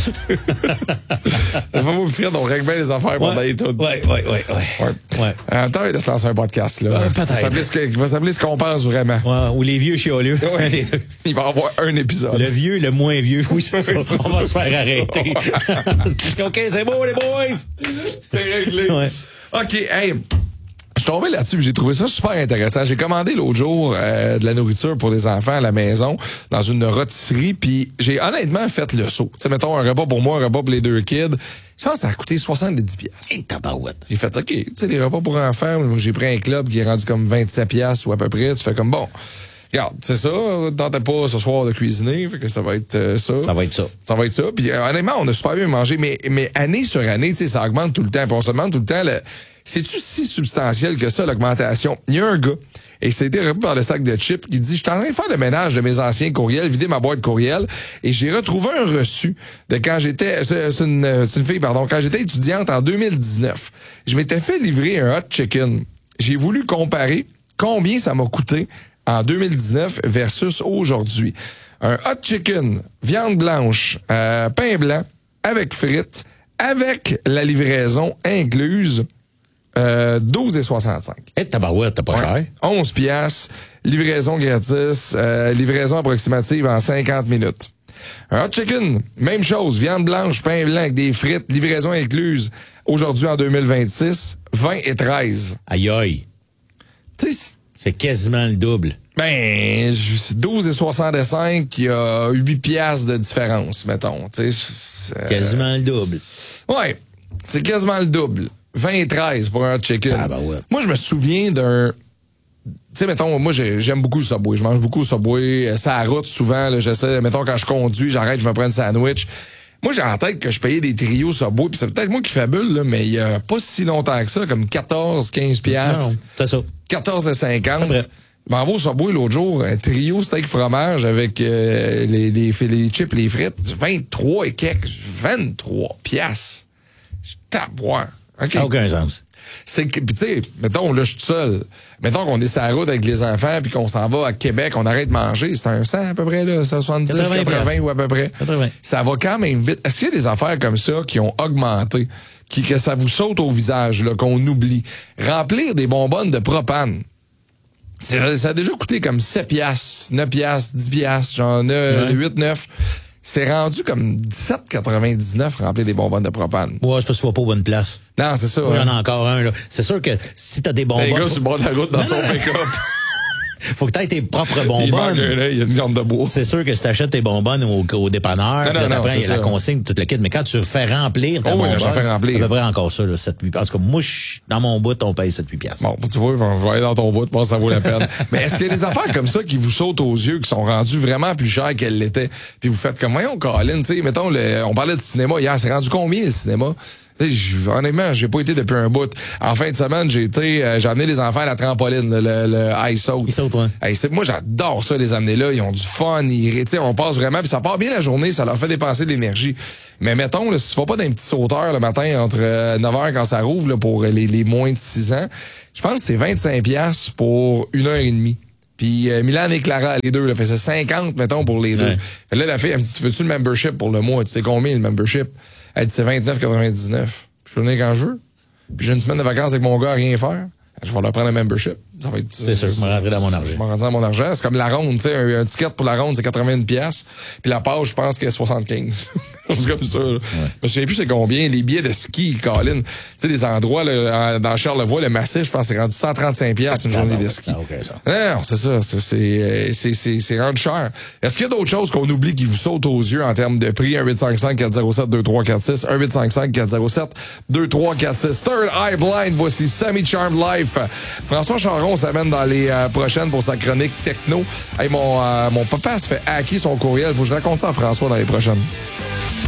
Ça va vous faire, on règle bien les affaires pendant les tout. Ouais. En même temps, il va se lancer un podcast, là. Peut-être. Il va s'appeler ce qu'on pense vraiment. Ouais, ou les vieux chioleux. Ouais. Il va y avoir un épisode. Le vieux, le moins vieux. Oui, c'est ça. On va se faire arrêter. OK, c'est beau, les boys! C'est réglé. Ouais. OK, hey. Je suis tombé là-dessus, j'ai trouvé ça super intéressant. J'ai commandé l'autre jour de la nourriture pour les enfants à la maison dans une rôtisserie, puis j'ai honnêtement fait le saut. Tu sais, mettons un repas pour moi, un repas pour les deux kids. Je pense que ça a coûté 70$. Et tabarouette. J'ai fait OK, tu sais, les repas pour enfants, j'ai pris un club qui est rendu comme 27$ ou à peu près. Tu fais comme bon. Regarde, c'est ça, tentais pas ce soir de cuisiner, fait que ça va être ça. Ça va être ça. Ça va être ça. Puis honnêtement, on a super bien mangé, mais année sur année, tu sais, ça augmente tout le temps. Puis on se demande tout le temps, c'est-tu si substantiel que ça, l'augmentation? Il y a un gars, et c'était repris par le sac de chips, qui dit, je suis en train de faire le ménage de mes anciens courriels, vider ma boîte courriel, et j'ai retrouvé un reçu de quand j'étais, c'est une fille, pardon, quand j'étais étudiante en 2019. Je m'étais fait livrer un hot chicken. J'ai voulu comparer combien ça m'a coûté en 2019 versus aujourd'hui. Un hot chicken, viande blanche, pain blanc, avec frites, avec la livraison incluse, 12,65. Et tabarouette, t'as pas cher. 11$, livraison gratis, livraison approximative en 50 minutes. Un hot chicken, même chose, viande blanche, pain blanc avec des frites, livraison incluse, aujourd'hui en 2026, 20,13. Aïe aïe. Tu sais, c'est quasiment le double. Ben, 12,65, il y a 8$ de différence, mettons. Quasiment le double. Ouais, c'est quasiment le double. 20,13 pour un hot chicken. Ah, ben ouais. Moi, je me souviens d'un... Tu sais, mettons, moi, j'aime beaucoup le Subway. Je mange beaucoup le Subway. Ça route souvent. Là, j'essaie, mettons, quand je conduis, j'arrête, je me prends un sandwich. Moi, j'ai en tête que je payais des trios Subway, puis c'est peut-être moi qui fabule, là, mais il y a pas si longtemps que ça, comme 14, 15$. Non, c'est ça. 14,50. Je m'en vais au Subway l'autre jour, un trio steak fromage avec les chips, les frites, 23 et quelques, 23$. Taboire. OK. Aucun sens. C'est que, tu sais, mettons, là, je suis tout seul. Mettons qu'on est sur la route avec les enfants puis qu'on s'en va à Québec, on arrête de manger. C'est un 100 à peu près, là, 70, 80 ou à peu près. 80. Ça va quand même vite. Est-ce qu'il y a des affaires comme ça qui ont augmenté, que ça vous saute au visage, là, qu'on oublie? Remplir des bonbonnes de propane. Ça a déjà coûté comme 7$, 9$, 10$, genre 8, 9. C'est rendu comme 17,99 remplir des bonbonnes de propane. Ouais, c'est parce que tu vas pas aux bonnes places. Non, c'est ça. Il y en a encore un, là. C'est sûr que si t'as des bonbonnes. C'est un gars sur le bord de la route dans son pick-up. Faut que t'aies tes propres bonbonnes. Il y a une viande de bois. C'est sûr que si t'achètes tes bonbonnes au dépanneur, puis après, il y a la consigne, tout le kit. Mais quand tu fais remplir ta bonbonne, je fais remplir. à peu près encore ça, là, 7-8$. Parce que moi, dans mon bout, on paye 7-8$. Bon, tu vois, je vais aller dans ton bout, ça vaut la peine. Mais est-ce qu'il y a des affaires comme ça qui vous sautent aux yeux, qui sont rendues vraiment plus chères qu'elles l'étaient? Puis vous faites comme, voyons, Colin, tu sais, mettons, on parlait du cinéma hier, c'est rendu combien le cinéma? Honnêtement, j'ai pas été depuis un bout. En fin de semaine, j'ai amené les enfants à la trampoline, le ice saut. Ils sautent, ouais. Hey, moi, j'adore ça, les amener là. Ils ont du fun, on passe vraiment, puis ça part bien la journée, ça leur fait dépenser de l'énergie. Mais mettons, là, si tu vas pas d'un petit sauteur le matin entre 9h quand ça rouvre, là, pour les moins de 6 ans, je pense que c'est 25$ pour 1h30. Puis Milan et Clara, les deux, là, fait ça 50, mettons, pour les deux. Ouais. Fait là, la fille, elle me dit, tu veux-tu le membership pour le mois? Tu sais combien le membership? Elle dit, c'est 29,99. Je peux venir quand je veux. Puis j'ai une semaine de vacances avec mon gars à rien faire. Je vais leur prendre un membership. Ça va être... C'est sûr, je me rentrerai dans mon argent. Je me rentrerai dans mon argent. C'est comme la ronde, tu sais. Un ticket pour la ronde, c'est 81$. Puis la page, je pense qu'elle est 75. C'est comme ça, là. Ouais. Je sais plus c'est combien. Les billets de ski, Colin. Tu sais, les endroits, là, dans Charlevoix, le Massif, je pense que c'est rendu 135$ une journée de ski. Non, c'est ça. C'est rendu cher. Est-ce qu'il y a d'autres choses qu'on oublie qui vous sautent aux yeux en termes de prix? 1-855-407-2346. 1-855-407-2346. Third Eye Blind, voici Sammy Charmed Life. François Charon s'amène dans les prochaines pour sa chronique techno. Hey, mon papa se fait hacker son courriel. Faut que je raconte ça à François dans les prochaines.